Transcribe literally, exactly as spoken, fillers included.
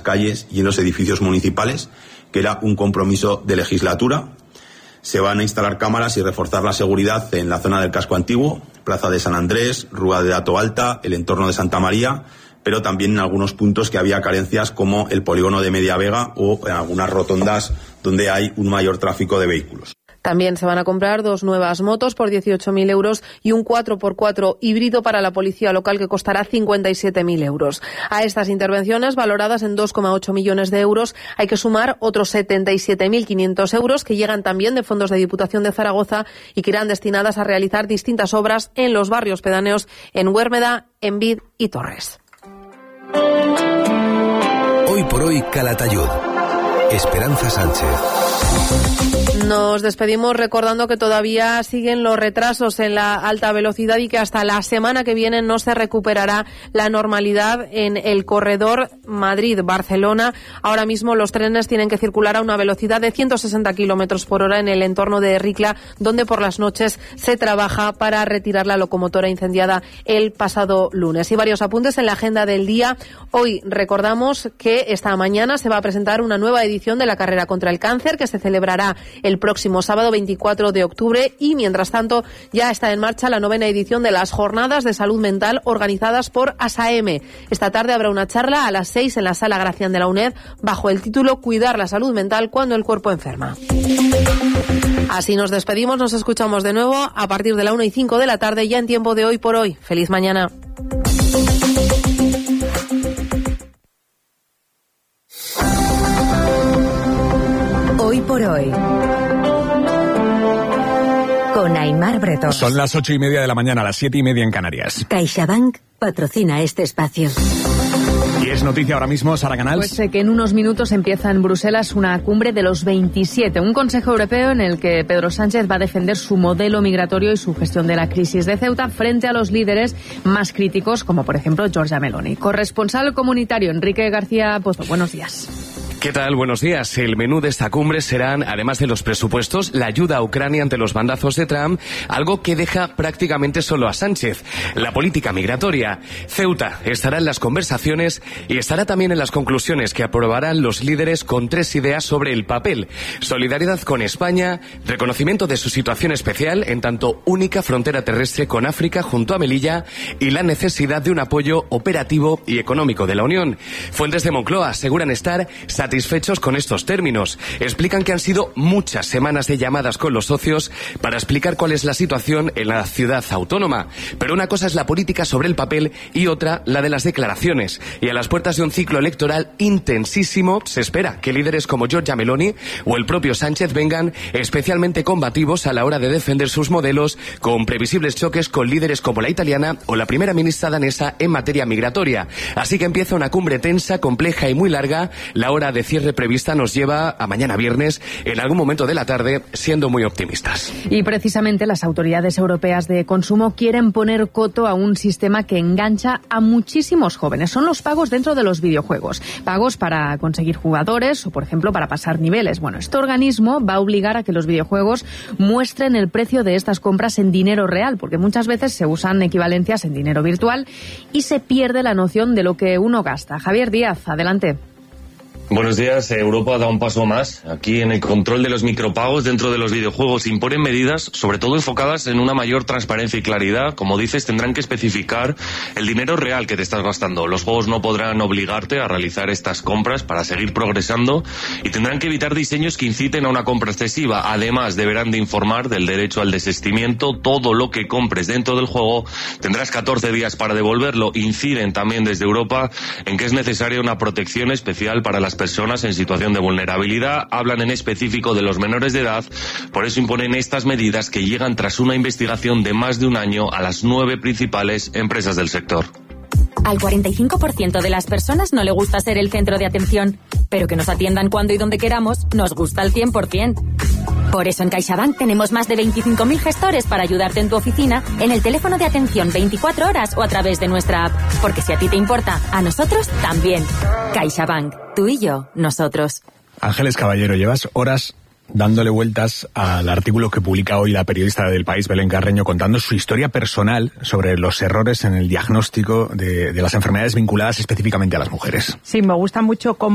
calles y en los edificios municipales, que era un compromiso de legislatura. Se van a instalar cámaras y reforzar la seguridad en la zona del casco antiguo, Plaza de San Andrés, Rúa de Dato Alta, el entorno de Santa María, pero también en algunos puntos que había carencias como el polígono de Media Vega o en algunas rotondas donde hay un mayor tráfico de vehículos. También se van a comprar dos nuevas motos por dieciocho mil euros y un cuatro por cuatro híbrido para la policía local que costará cincuenta y siete mil euros. A estas intervenciones, valoradas en dos coma ocho millones de euros, hay que sumar otros setenta y siete mil quinientos euros que llegan también de fondos de Diputación de Zaragoza y que irán destinadas a realizar distintas obras en los barrios pedáneos en Huérmeda, Envid y Torres. Hoy por hoy, Calatayud. Esperanza Sánchez. Nos despedimos recordando que todavía siguen los retrasos en la alta velocidad y que hasta la semana que viene no se recuperará la normalidad en el corredor Madrid-Barcelona. Ahora mismo los trenes tienen que circular a una velocidad de ciento sesenta kilómetros por hora en el entorno de Ricla, donde por las noches se trabaja para retirar la locomotora incendiada el pasado lunes. Y varios apuntes en la agenda del día. Hoy recordamos que esta mañana se va a presentar una nueva edición de la carrera contra el cáncer que se celebrará el próximo sábado veinticuatro de octubre y, mientras tanto, ya está en marcha la novena edición de las Jornadas de Salud Mental organizadas por ASAEME. Esta tarde habrá una charla a las seis en la Sala Gracián de la UNED bajo el título Cuidar la salud mental cuando el cuerpo enferma. Así nos despedimos, nos escuchamos de nuevo a partir de la una y cinco de la tarde, ya en tiempo de Hoy por Hoy. ¡Feliz mañana! Hoy por Hoy, con Aimar Bretón. Son las ocho y media de la mañana, las siete y media en Canarias. CaixaBank patrocina este espacio. Y es noticia ahora mismo, Sara Canals. Pues eh, que en unos minutos empieza en Bruselas una cumbre de los veintisiete, un Consejo Europeo en el que Pedro Sánchez va a defender su modelo migratorio y su gestión de la crisis de Ceuta frente a los líderes más críticos, como por ejemplo Giorgia Meloni. Corresponsal comunitario Enrique García Pozo, buenos días. ¿Qué tal? Buenos días. El menú de esta cumbre serán, además de los presupuestos, la ayuda a Ucrania ante los bandazos de Trump, algo que deja prácticamente solo a Sánchez, la política migratoria. Ceuta estará en las conversaciones y estará también en las conclusiones que aprobarán los líderes con tres ideas sobre el papel: solidaridad con España, reconocimiento de su situación especial en tanto única frontera terrestre con África junto a Melilla y la necesidad de un apoyo operativo y económico de la Unión. Fuentes de Moncloa aseguran estar satisfechos satisfechos con estos términos. Explican que han sido muchas semanas de llamadas con los socios para explicar cuál es la situación en la ciudad autónoma. Pero una cosa es la política sobre el papel y otra la de las declaraciones. Y a las puertas de un ciclo electoral intensísimo, se espera que líderes como Giorgia Meloni o el propio Sánchez vengan especialmente combativos a la hora de defender sus modelos, con previsibles choques con líderes como la italiana o la primera ministra danesa en materia migratoria. Así que empieza una cumbre tensa, compleja y muy larga. La hora de cierre prevista nos lleva a mañana viernes, en algún momento de la tarde, siendo muy optimistas. Y precisamente las autoridades europeas de consumo quieren poner coto a un sistema que engancha a muchísimos jóvenes. Son los pagos dentro de los videojuegos. Pagos para conseguir jugadores o, por ejemplo, para pasar niveles. Bueno, este organismo va a obligar a que los videojuegos muestren el precio de estas compras en dinero real, porque muchas veces se usan equivalencias en dinero virtual y se pierde la noción de lo que uno gasta. Javier Díaz, adelante. Buenos días. Europa da un paso más. Aquí en el control de los micropagos dentro de los videojuegos imponen medidas, sobre todo enfocadas en una mayor transparencia y claridad. Como dices, tendrán que especificar el dinero real que te estás gastando. Los juegos no podrán obligarte a realizar estas compras para seguir progresando y tendrán que evitar diseños que inciten a una compra excesiva. Además, deberán de informar del derecho al desistimiento. Todo lo que compres dentro del juego tendrás catorce días para devolverlo. Inciden también desde Europa en que es necesaria una protección especial para las personas en situación de vulnerabilidad. Hablan en específico de los menores de edad, por eso imponen estas medidas que llegan tras una investigación de más de un año a las nueve principales empresas del sector. Al cuarenta y cinco por ciento de las personas no le gusta ser el centro de atención, pero que nos atiendan cuando y donde queramos nos gusta al cien por ciento. Por eso en CaixaBank tenemos más de veinticinco mil gestores para ayudarte en tu oficina, en el teléfono de atención veinticuatro horas o a través de nuestra app. Porque si a ti te importa, a nosotros también. CaixaBank, tú y yo, nosotros. Ángeles Caballero, llevas horas dándole vueltas al artículo que publica hoy la periodista del País, Belén Carreño, contando su historia personal sobre los errores en el diagnóstico de, de las enfermedades vinculadas específicamente a las mujeres. Sí, me gusta mucho cómo